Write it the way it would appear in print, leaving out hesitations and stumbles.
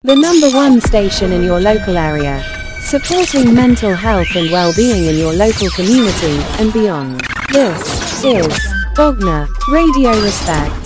The #1 station in your local area, supporting mental health and well-being in your local community and beyond. This is Bogner Radio Respect.